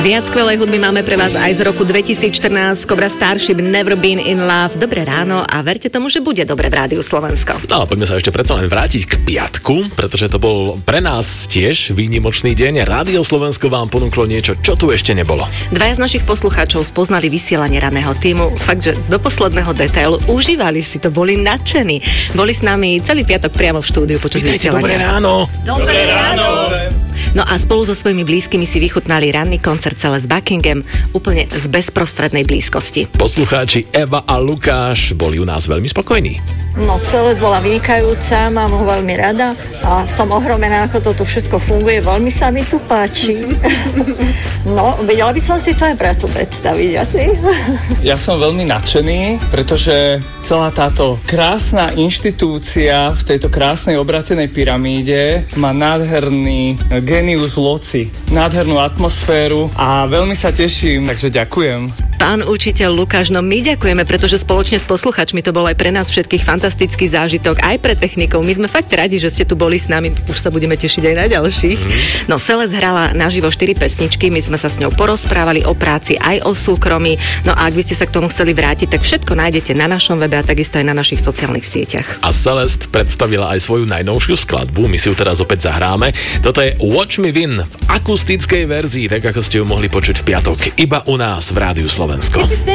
Viac skvelej hudby máme pre vás aj z roku 2014. Cobra Starship, Never Been in Love. Dobré ráno a verte tomu, že bude dobre v Rádiu Slovensko. No ale poďme sa ešte predsa len vrátiť k piatku, pretože to bol pre nás tiež výnimočný deň. Rádio Slovensko vám ponúklo niečo, čo tu ešte nebolo. Dvaja z našich poslucháčov spoznali vysielanie raného tímu. Fakt, že do posledného detailu užívali si to, boli nadšení. Boli s nami celý piatok priamo v štúdiu počas vysielania. Dobré ráno. Dobré ráno. No a spolu so svojimi blízkymi si vychutnali ranný koncert Celeste Buckingham úplne z bezprostrednej blízkosti. Poslucháči Eva a Lukáš boli u nás veľmi spokojní. No, Celeste bola vynikajúca, mám ho veľmi rada a som ohromená, ako toto všetko funguje, veľmi sa mi tu páči. No, vedela by som si to aj prácu predstaviť asi. Ja som veľmi nadšený, pretože celá táto krásna inštitúcia v tejto krásnej obratenej pyramíde má nádherný genius loci, nádhernú atmosféru a veľmi sa teším, takže ďakujem. Pán učiteľ Lukáš, no my ďakujeme, pretože spoločne s posluchačmi to bol aj pre nás všetkých fantastický zážitok, aj pre technikov. My sme fakt radi, že ste tu boli s nami, už sa budeme tešiť aj na ďalších. No Celeste hrala naživo 4 pesničky, my sme sa s ňou porozprávali o práci, aj o súkromí. No a ak by ste sa k tomu chceli vrátiť, tak všetko nájdete na našom webe a takisto aj na našich sociálnych sieťach. A Celeste predstavila aj svoju najnovšiu skladbu, my si ju teraz opäť zahráme. Toto je Watch Me Win v akustickej verzii, tak ako ste ju mohli počuť v piatok, iba u nás v Rádiu Slovensko.